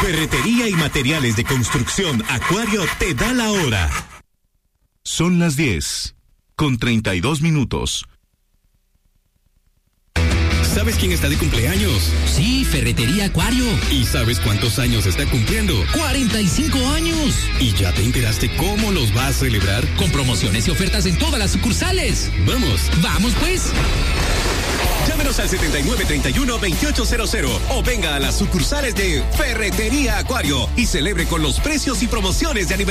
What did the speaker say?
Ferretería y materiales de construcción Acuario te da la hora. Son las 10:32. ¿Sabes quién está de cumpleaños? Sí, Ferretería Acuario. ¿Y sabes cuántos años está cumpliendo? 45 años. ¿Y ya te enteraste cómo los va a celebrar? Con promociones y ofertas en todas las sucursales. ¡Vamos pues! Llámenos al 7931-2800 o venga a las sucursales de Ferretería Acuario y celebre con los precios y promociones de aniversario.